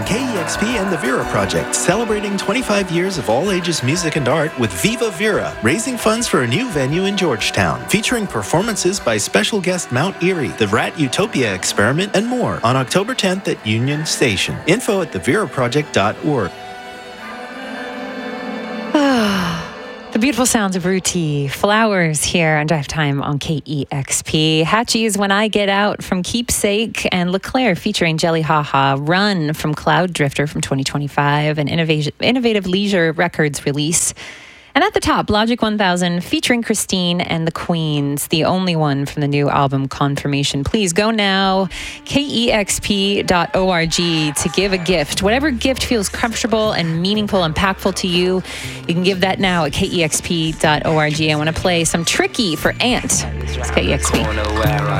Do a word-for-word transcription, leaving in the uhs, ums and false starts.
K E X P and the Vera Project, celebrating twenty-five years of all-ages music and art with Viva Vera, raising funds for a new venue in Georgetown, featuring performances by special guest Mount Erie, the Rat Utopia Experiment, and more on October tenth at Union Station. Info at the vera project dot org. The beautiful sounds of Ruti Flowers here on Drive Time on K E X P. Hatchie's When I Get Out from Keepsake, and LeClaire featuring Jelly Haha. Run from Cloud Drifter from twenty twenty-five, an innovative, innovative Leisure Records release. And at the top, Logic one thousand featuring Christine and the Queens, the only one from the new album Confirmation. Please go now, K E X P dot org, to give a gift. Whatever gift feels comfortable and meaningful, impactful to you, you can give that now at K E X P dot org. I want to play some Tricky for Ant. It's K E X P.